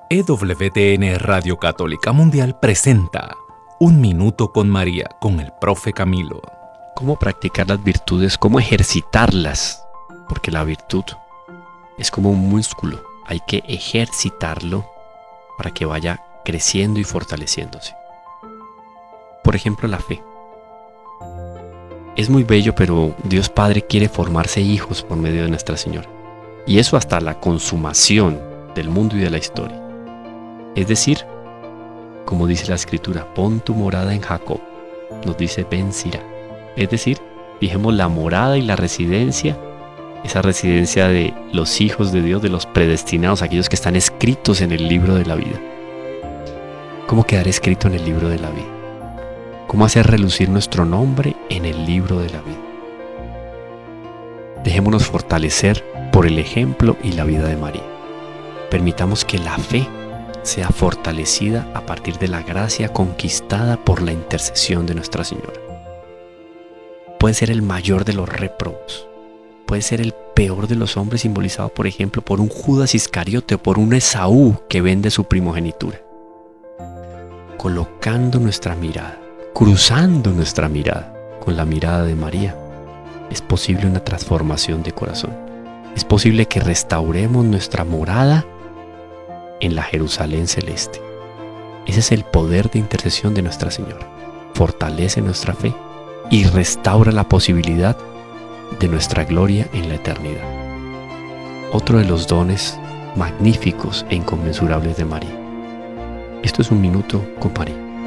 EWTN Radio Católica Mundial presenta Un Minuto con María con el Profe Camilo. ¿Cómo practicar las virtudes? ¿Cómo ejercitarlas? Porque la virtud es como un músculo. Hay que ejercitarlo para que vaya creciendo y fortaleciéndose. Por ejemplo, la fe. Es muy bello, pero Dios Padre quiere formarse hijos por medio de Nuestra Señora. Y eso hasta la consumación del mundo y de la historia. Es decir, como dice la Escritura, pon tu morada en Jacob, nos dice Ben Sira. Es decir, fijemos la morada y la residencia, esa residencia de los hijos de Dios, de los predestinados, aquellos que están escritos en el libro de la vida. ¿Cómo quedar escrito en el libro de la vida? ¿Cómo hacer relucir nuestro nombre en el libro de la vida? Dejémonos fortalecer por el ejemplo y la vida de María. Permitamos que la fe sea fortalecida a partir de la gracia conquistada por la intercesión de Nuestra Señora. Puede ser el mayor de los réprobos, puede ser el peor de los hombres, simbolizado por ejemplo por un Judas Iscariote o por un Esaú que vende su primogenitura. Colocando nuestra mirada, cruzando nuestra mirada con la mirada de María, es posible una transformación de corazón. Es posible que restauremos nuestra morada en la Jerusalén celeste. Ese es el poder de intercesión de Nuestra Señora. Fortalece nuestra fe y restaura la posibilidad de nuestra gloria en la eternidad. Otro de los dones magníficos e inconmensurables de María. Esto es Un Minuto con María.